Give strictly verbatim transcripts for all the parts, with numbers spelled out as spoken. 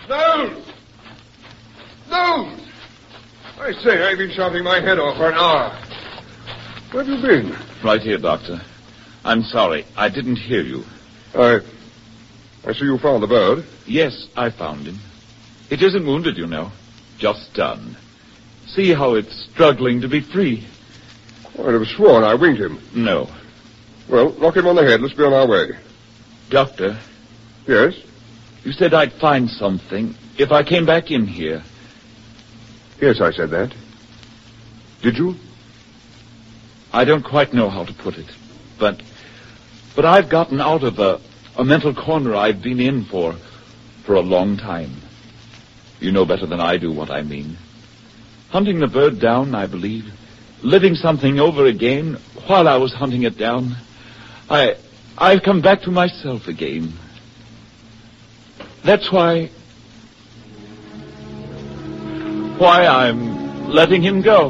Knowles! Knowles! I say, I've been shouting my head off for an hour. Where have you been? Right here, Doctor. I'm sorry. I didn't hear you. I... I see you found the bird. Yes, I found him. It isn't wounded, you know. Just stunned. See how it's struggling to be free. I'd have sworn I winged him. No. Well, knock him on the head. Let's be on our way. Doctor? Yes? You said I'd find something if I came back in here. Yes, I said that. Did you? I don't quite know how to put it, but but I've gotten out of a, a mental corner I've been in for for a long time. You know better than I do what I mean. Hunting the bird down, I believe, living something over again while I was hunting it down. I I've come back to myself again. That's why why I'm letting him go.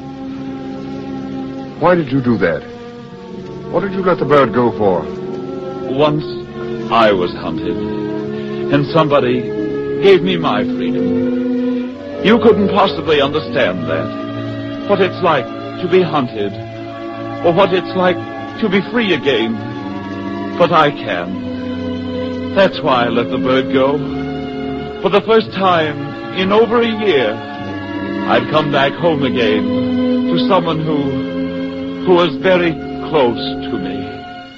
Why did you do that? What did you let the bird go for? Once I was hunted, and somebody gave me my freedom. You couldn't possibly understand that. What it's like to be hunted, or what it's like to be free again. But I can. That's why I let the bird go. For the first time in over a year, I'd come back home again to someone who, who was very close to me.